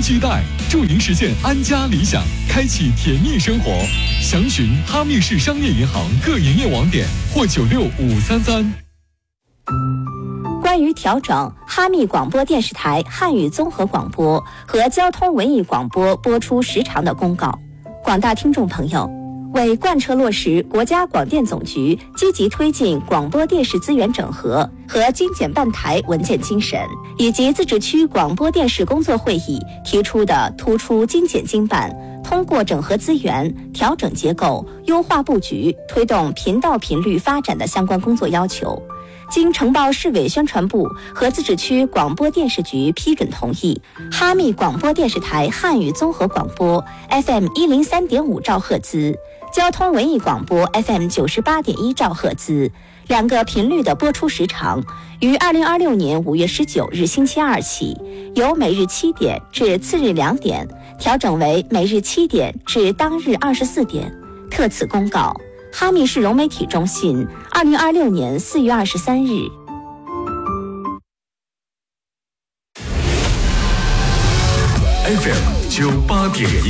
居代，助您实现安家理想，开启甜蜜生活。详询哈密市商业银行各营业网点或96533。 关于调整哈密广播电视台汉语综合广播和交通文艺广播播出时长的公告，广大听众朋友，为贯彻落实国家广电总局积极推进广播电视资源整合和精简办台文件精神，以及自治区广播电视工作会议提出的突出精简精办、通过整合资源、调整结构、优化布局、推动频道频率发展的相关工作要求，经呈报市委宣传部和自治区广播电视局批准同意，哈密广播电视台汉语综合广播 FM 103.5兆赫兹、交通文艺广播 FM 98.1兆赫兹两个频率的播出时长，于2026年5月19日星期二起，由每日7点至次日2点调整为每日7点至当日24点。特此公告，哈密市融媒体中心2026年4月23日。 FM 98.1